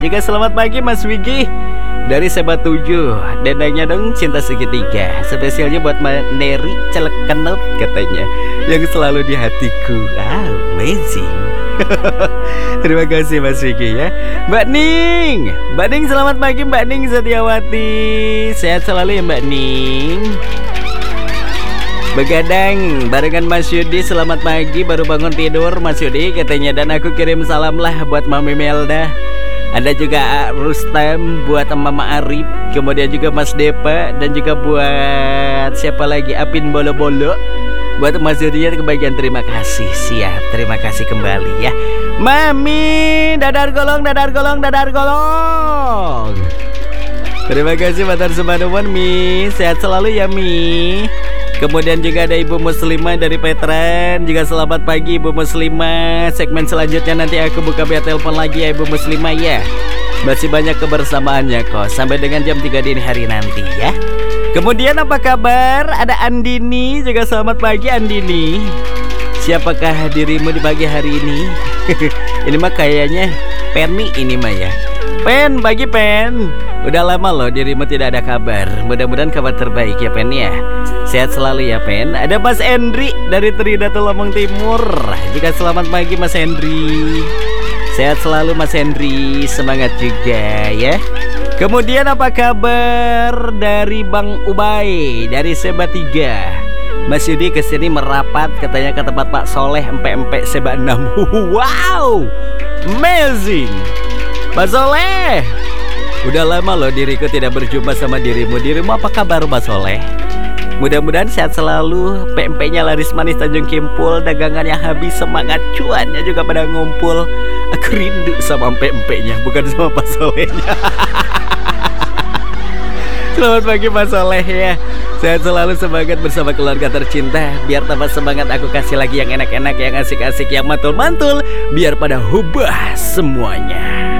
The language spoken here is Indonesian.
Juga selamat pagi Mas Wigi dari Sebat 7. Dendangnya dong cinta segitiga. Spesialnya buat Neri celek kenut katanya, yang selalu di hatiku. Amazing. Terima kasih Mas Wigi ya. Mbak Ning selamat pagi Mbak Ning Setiawati. Sehat selalu ya Mbak Ning. Begadang barengan Mas Yudi, selamat pagi, baru bangun tidur Mas Yudi katanya. Dan aku kirim salam lah buat Mami Melda. Ada juga Rustam, buat Mama Arif, kemudian juga Mas Depa, dan juga buat siapa lagi, Apin Bolo-Bolo. Buat Mas Yudi kebagian terima kasih. Siap, terima kasih kembali ya Mami. Dadar golong. Terima kasih Matar Semanuman Mi. Sehat selalu ya Mi. Kemudian juga ada Ibu Muslimah dari Petran. Juga selamat pagi Ibu Muslimah. Segmen selanjutnya nanti aku buka via telepon lagi ya Ibu Muslimah ya. Masih banyak kebersamaannya kok sampai dengan jam 3 dini hari nanti ya. Kemudian apa kabar? Ada Andini, juga selamat pagi Andini. Siapakah dirimu di pagi hari ini? Ini mah kayaknya Penny ini mah ya. Pen, pagi Pen. Udah lama loh dirimu tidak ada kabar. Mudah-mudahan kabar terbaik ya Pen ya. Sehat selalu ya Pen. Ada Mas Hendri dari Tridatu Lampung Timur. Juga selamat pagi Mas Hendri. Sehat selalu Mas Hendri. Semangat juga ya. Kemudian apa kabar dari Bang Ubay dari Seba 3. Mas Yudi kesini merapat katanya ke tempat Pak Soleh empe-empe Seba 6. Wow, amazing Pak Soleh. Udah lama loh diriku tidak berjumpa sama dirimu. Dirimu apa kabar Pak Soleh? Mudah-mudahan sehat selalu. PMP-nya laris manis Tanjung Kimpul. Dagangannya habis, semangat cuannya juga pada ngumpul. Aku rindu sama PMP-nya, bukan sama Pak Solehnya. Selamat pagi Pak Soleh ya. Sehat selalu, semangat bersama keluarga tercinta. Biar tambah semangat aku kasih lagi yang enak-enak, yang asik-asik, yang mantul-mantul. Biar pada hubah semuanya.